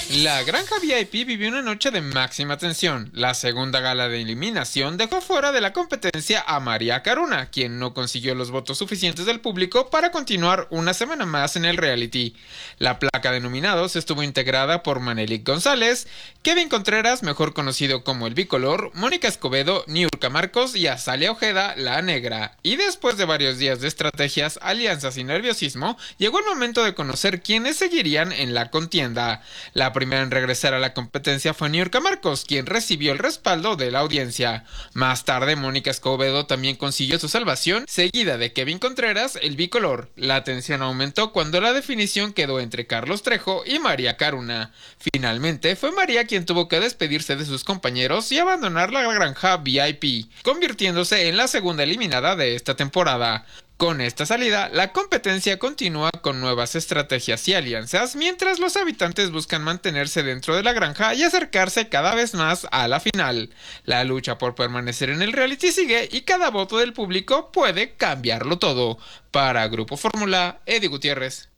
La Granja VIP vivió una noche de máxima tensión. La segunda gala de eliminación dejó fuera de la competencia a María Caruna, quien no consiguió los votos suficientes del público para continuar una semana más en el reality. La placa de nominados estuvo integrada por Manelik González, Kevin Contreras, mejor conocido como el Bicolor, Mónica Escobedo, Niurka Marcos y Azalia Ojeda, la Negra. Y después de varios días de estrategias, alianzas y nerviosismo, llegó el momento de conocer quiénes seguirían en la contienda. La primera en regresar a la competencia fue Niurka Marcos, quien recibió el respaldo de la audiencia. Más tarde, Mónica Escobedo también consiguió su salvación, seguida de Kevin Contreras, el Bicolor. La tensión aumentó cuando la definición quedó entre Carlos Trejo y María Caruna. Finalmente, fue María quien tuvo que despedirse de sus compañeros y abandonar la Granja VIP, convirtiéndose en la segunda eliminada de esta temporada. Con esta salida, la competencia continúa con nuevas estrategias y alianzas, mientras los habitantes buscan mantenerse dentro de la granja y acercarse cada vez más a la final. La lucha por permanecer en el reality sigue y cada voto del público puede cambiarlo todo. Para Grupo Fórmula, Eddie Gutiérrez.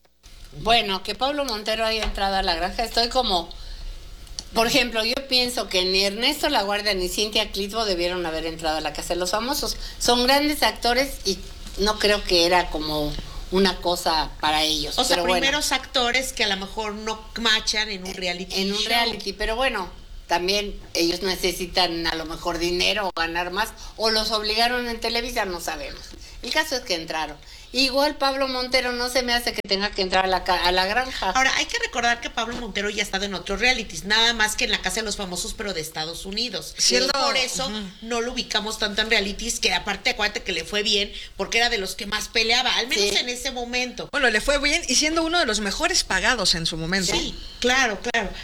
Bueno, que Pablo Montero haya entrado a la granja, estoy como... Por ejemplo, yo pienso que ni Ernesto Laguardia ni Cintia Clitbo debieron haber entrado a la Casa de los Famosos. Son grandes actores y no creo que era como una cosa para ellos. O sea, pero primeros bueno, actores que a lo mejor no machan en un reality en un show. reality, pero bueno, también ellos necesitan a lo mejor dinero o ganar más, o los obligaron en Televisa, no sabemos. El caso es que entraron. Igual Pablo Montero no se me hace que tenga que entrar a la granja. Ahora, hay que recordar que Pablo Montero ya ha estado en otros realities, nada más que en la Casa de los Famosos, pero de Estados Unidos. Siendo... Por eso no lo ubicamos tanto en realities, que aparte acuérdate que le fue bien, porque era de los que más peleaba, al menos en ese momento. Bueno, le fue bien y siendo uno de los mejores pagados en su momento. Sí, claro.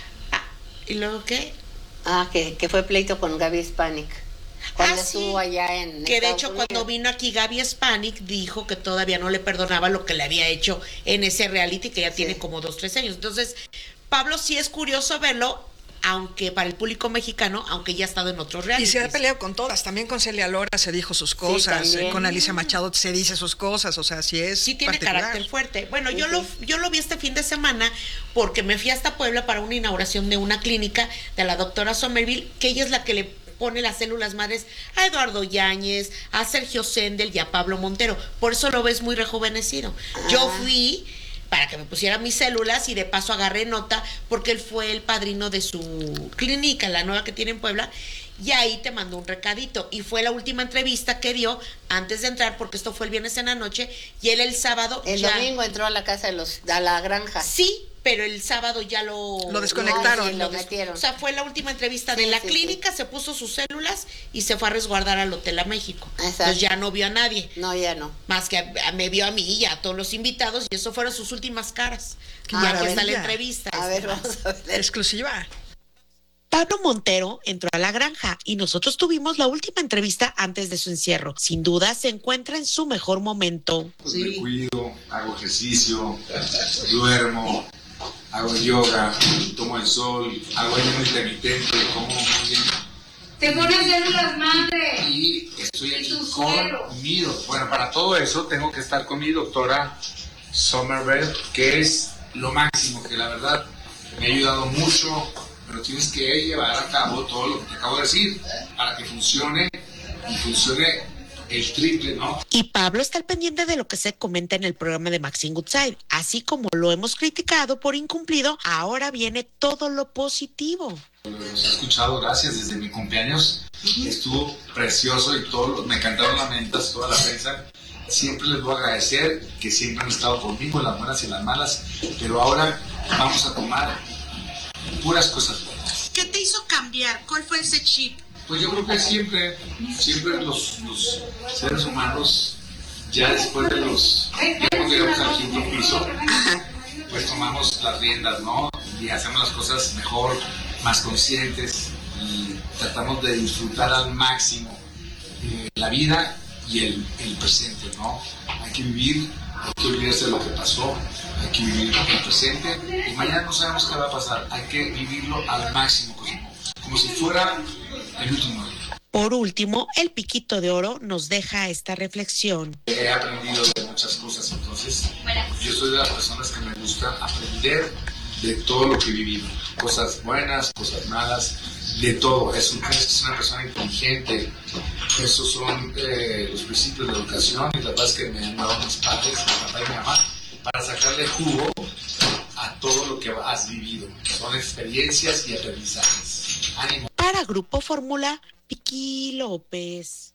¿Y luego qué? Que fue pleito con Gaby Spanik. Cuando estuvo allá en que de Estados hecho Unidos. Cuando vino aquí Gaby Spanik dijo que todavía no le perdonaba lo que le había hecho en ese reality que ya tiene como 2-3 años. Entonces, Pablo sí es curioso verlo, aunque para el público mexicano, aunque ya ha estado en otros realities. Y se ha peleado con todas, también con Celia Lora se dijo sus cosas, con Alicia Machado se dice sus cosas, o sea, sí tiene particular. Carácter fuerte. Bueno, yo lo vi este fin de semana porque me fui hasta Puebla para una inauguración de una clínica de la doctora Somerville, que ella es la que le pone las células madres a Eduardo Yáñez, a Sergio Sendel y a Pablo Montero. Por eso lo ves muy rejuvenecido. Yo fui para que me pusiera mis células y de paso agarré nota porque él fue el padrino de su clínica, la nueva que tiene en Puebla, y ahí te mandó un recadito. Y fue la última entrevista que dio antes de entrar, porque esto fue el viernes en la noche, y él el sábado... El domingo entró a la casa a la granja. Sí, pero el sábado ya lo desconectaron. Lo metieron. O sea, fue la última entrevista de la clínica, se puso sus células y se fue a resguardar al Hotel a México. Exacto. Entonces ya no vio a nadie. No, ya no. Más que me vio a mí y a todos los invitados, y eso fueron sus últimas caras. Ya aquí está la entrevista. A ver, vamos a ver. Exclusiva. Pablo Montero entró a la granja y nosotros tuvimos la última entrevista antes de su encierro. Sin duda se encuentra en su mejor momento. Pues me cuido, hago ejercicio, duermo, hago yoga, tomo el sol, hago ayuno intermitente, como muy bien. Te pones células madre. Y estoy aquí con mi doctora. Bueno, para todo eso tengo que estar con mi doctora Somerville, que es lo máximo, que la verdad me ha ayudado mucho. Pero tienes que llevar a cabo todo lo que te acabo de decir para que funcione y funcione el triple, ¿no? Y Pablo está al pendiente de lo que se comenta en el programa de Maxine Goodside. Así como lo hemos criticado por incumplido, ahora viene todo lo positivo. Los he escuchado, gracias, desde mi cumpleaños. Estuvo precioso y me encantaron las mentas, toda la prensa. Siempre les voy a agradecer que siempre han estado conmigo, las buenas y las malas. Pero ahora vamos a tomar puras cosas buenas. ¿Qué te hizo cambiar? ¿Cuál fue ese chip? Pues yo creo que siempre los seres humanos, ya después de ya cuando llegamos al quinto piso, pues tomamos las riendas, ¿no? Y hacemos las cosas mejor, más conscientes, y tratamos de disfrutar al máximo la vida y el presente, ¿no? Hay que vivir, hay que olvidarse de lo que pasó, hay que vivir el presente, y mañana no sabemos qué va a pasar, hay que vivirlo al máximo, como si fuera el último día. Por último, el Piquito de Oro nos deja esta reflexión. He aprendido de muchas cosas, entonces yo soy de las personas que me gusta aprender de todo lo que he vivido. Cosas buenas, cosas malas, de todo. Es una persona inteligente. Esos son los principios de educación y las bases que me han dado mis padres, mi papá y mi mamá, para sacarle jugo a todo lo que has vivido. Son experiencias y aprendizajes. ¡Ánimo! Para Grupo Fórmula, Vicky López.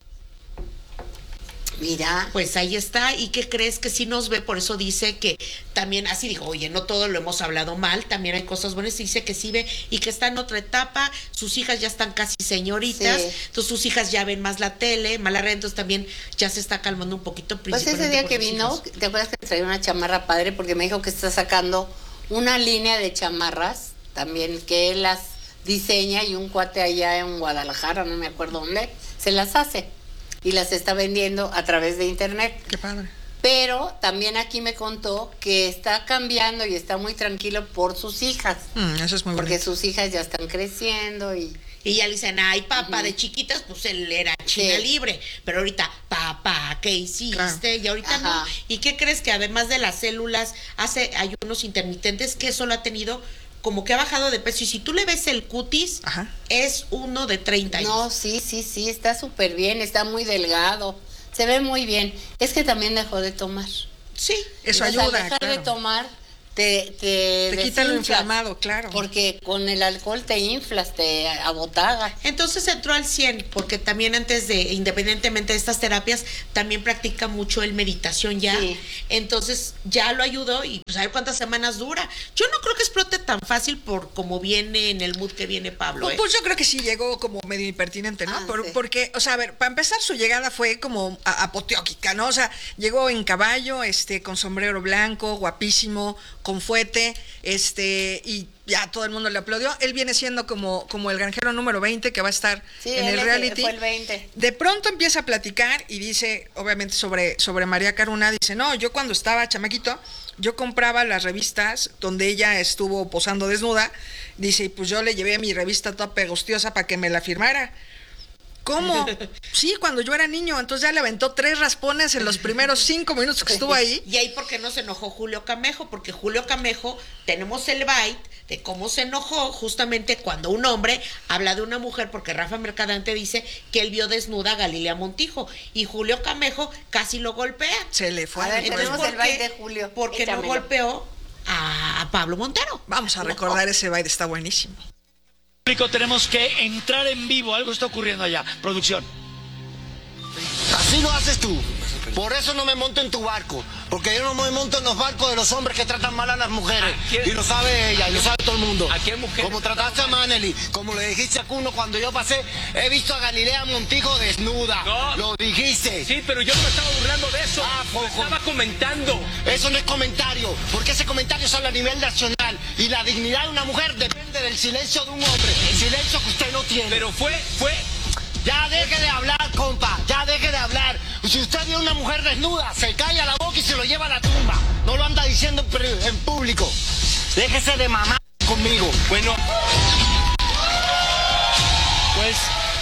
Mira, pues ahí está. ¿Y qué crees? Que sí nos ve, por eso dice que también, así dijo, oye, no todo lo hemos hablado mal, también hay cosas buenas. Dice que sí ve y que está en otra etapa, sus hijas ya están casi señoritas, sí. Entonces sus hijas ya ven más la tele, más la red, entonces también ya se está calmando un poquito. Pues ese día que vino, ¿te acuerdas que traía una chamarra padre? Porque me dijo que está sacando una línea de chamarras, también que él las diseña y un cuate allá en Guadalajara, no me acuerdo dónde, se las hace. Y las está vendiendo a través de internet. Qué padre. Pero también aquí me contó que está cambiando y está muy tranquilo por sus hijas. Eso es muy porque bonito. Sus hijas ya están creciendo y ya le dicen, ay, papá, de chiquitas, pues él era China libre. Pero ahorita, papá, ¿qué hiciste? Claro. Y ahorita no. ¿Y qué crees? Que además de las células, hace ayunos intermitentes, que eso lo ha tenido como que ha bajado de peso. Y si tú le ves el cutis, es uno de 30 años. No, sí, está súper bien, está muy delgado, se ve muy bien. Es que también dejó de tomar. Sí, eso ayuda. Al dejar de tomar, te quita lo inflamado, claro. Porque con el alcohol te inflas, te abotaga. Entonces entró al 100, porque también antes de, independientemente de estas terapias, también practica mucho el meditación ya. Sí. Entonces ya lo ayudó y pues a ver cuántas semanas dura. Yo no creo que explote tan fácil por como viene en el mood que viene Pablo. Pues yo creo que sí llegó como medio impertinente, ¿no? Sí. Porque, o sea, a ver, para empezar su llegada fue como apoteóquica, ¿no? O sea, llegó en caballo, con sombrero blanco, guapísimo, con fuete, y ya todo el mundo le aplaudió. Él viene siendo como el granjero número 20 que va a estar en el reality. Fue el 20. De pronto empieza a platicar y dice, obviamente sobre María Caruna, dice, no, yo cuando estaba chamaquito, yo compraba las revistas donde ella estuvo posando desnuda, dice, y pues yo le llevé mi revista toda pegostiosa para que me la firmara. ¿Cómo? Sí, cuando yo era niño, entonces ya le aventó 3 raspones en los primeros 5 minutos que estuvo ahí. Y ahí porque no se enojó Julio Camejo, porque Julio Camejo, tenemos el bite de cómo se enojó justamente cuando un hombre habla de una mujer, porque Rafa Mercadante dice que él vio desnuda a Galilea Montijo, y Julio Camejo casi lo golpea. Se le fue. Tenemos el bite de Julio. Porque no golpeó a Pablo Montero. Vamos a recordar ese bite, está buenísimo. Tenemos que entrar en vivo, algo está ocurriendo allá. Producción. Así lo haces tú. Por eso no me monto en tu barco. Porque yo no me monto en los barcos de los hombres que tratan mal a las mujeres. Y lo sabe ella, y lo sabe todo el mundo. ¿A qué mujer? Como trataste a Manely, como le dijiste a Cuno cuando yo pasé, he visto a Galilea Montijo desnuda. No. Lo dijiste. Sí, pero yo no me estaba burlando de eso. Lo estaba comentando. Eso no es comentario, porque ese comentario es a nivel nacional. Y la dignidad de una mujer depende del silencio de un hombre. El silencio que usted no tiene. Pero fue... Ya deje de hablar, compa, ya deje de hablar. Si usted ve a una mujer desnuda, se calla la boca y se lo lleva a la tumba. No lo anda diciendo en público. Déjese de mamar conmigo. Bueno, pues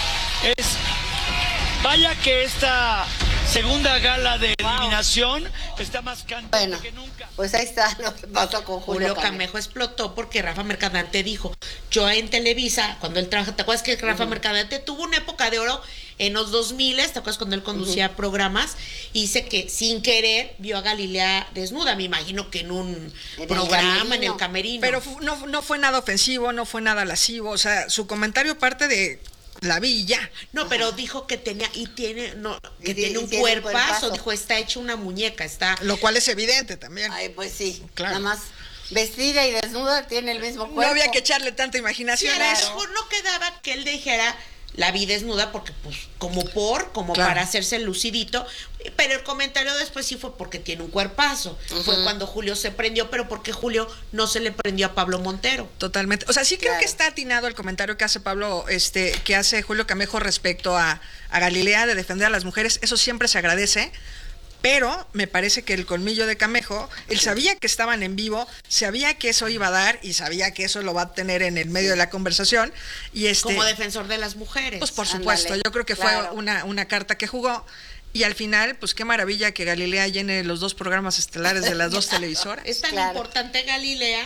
vaya que esta segunda gala de eliminación está más candente que nunca. Pues ahí está lo que pasó con Julio Camejo. Explotó porque Rafa Mercadante dijo, yo en Televisa, cuando él trabaja, ¿te acuerdas que Rafa Mercadante tuvo una época de oro en los 2000, ¿te acuerdas cuando él conducía programas? Y dice que sin querer vio a Galilea desnuda, me imagino que en un programa, en el camerino. Pero no fue nada ofensivo, no fue nada lascivo, o sea, su comentario parte de... La vi y ya. No, pero dijo que tenía tiene un cuerpazo. Dijo, está hecho una muñeca, está. Lo cual es evidente también. Ay, pues sí. Claro. Nada más vestida y desnuda tiene el mismo cuerpo. No había que echarle tanta imaginación a eso. No quedaba que él dijera la vi desnuda porque pues como para hacerse lucidito, pero el comentario después sí fue porque tiene un cuerpazo. Fue cuando Julio se prendió, pero porque Julio no se le prendió a Pablo Montero. Totalmente. O sea, sí creo que está atinado el comentario que hace que hace Julio Camejo respecto a Galilea de defender a las mujeres. Eso siempre se agradece. Pero me parece que el colmillo de Camejo, él sabía que estaban en vivo, sabía que eso iba a dar y sabía que eso lo va a tener en el medio de la conversación. Y como defensor de las mujeres. Pues por supuesto, yo creo que fue una carta que jugó. Y al final, pues qué maravilla que Galilea llene los 2 programas estelares de las 2 televisoras. Es tan importante Galilea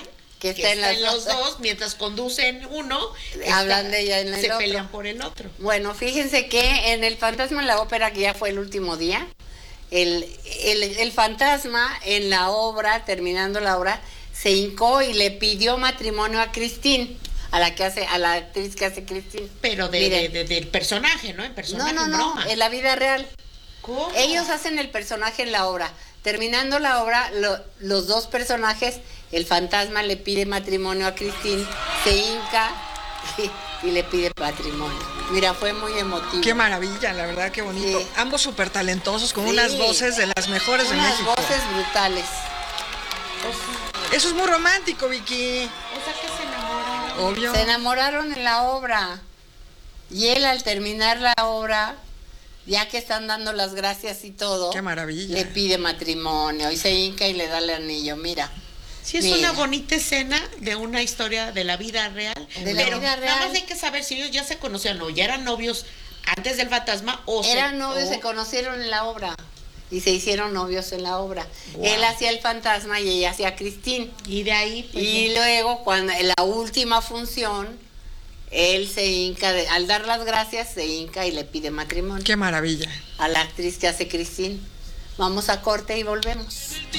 que que está en los dos, mientras conducen uno, hablan de ella en el se otro. pelean por el otro. Bueno, fíjense que en El Fantasma en la Ópera, que ya fue el último día, el fantasma en la obra, terminando la obra, se hincó y le pidió matrimonio a Christine, a la actriz que hace Christine. Pero del personaje, ¿no? En personaje, no, en broma. en la vida real. ¿Cómo? Ellos hacen el personaje en la obra. Terminando la obra, los dos personajes, el fantasma le pide matrimonio a Christine, se hinca y le pide matrimonio. Mira, fue muy emotivo. Qué maravilla, la verdad, qué bonito. Sí. Ambos súper talentosos, con Sí. unas voces de las mejores de México. Unas voces brutales. Eso es muy romántico, Vicky. O sea que se enamoran. Obvio. Se enamoraron en la obra. Y él, al terminar la obra, ya que están dando las gracias y todo, Qué maravilla. le pide matrimonio y se hinca y le da el anillo. Mira. Sí, es Mira. una bonita escena de una historia de la vida real. De la Pero vida real. nada más hay que saber si ellos ya se conocían o ya eran novios antes del fantasma o Eran novios, se conocieron en la obra y se hicieron novios en la obra. Wow. Él hacía el fantasma y ella hacía a Christine. Y de ahí, pues, Y ya. luego, cuando en la última función, él se hinca, al dar las gracias, se hinca y le pide matrimonio Qué maravilla. a la actriz que hace Christine. Vamos a corte y volvemos.